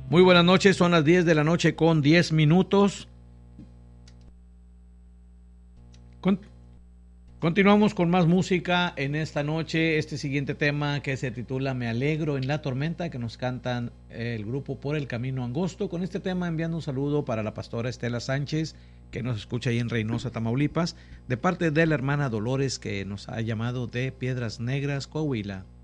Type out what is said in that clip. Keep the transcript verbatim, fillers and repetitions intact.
Muy buenas noches, son las diez de la noche con diez minutos. Con- Continuamos con más música en esta noche. Este siguiente tema que se titula Me alegro en la tormenta, que nos cantan el grupo Por el Camino Angosto. Con este tema enviando un saludo para la pastora Estela Sánchez, que nos escucha ahí en Reynosa, Tamaulipas, de parte de la hermana Dolores, que nos ha llamado de Piedras Negras, Coahuila.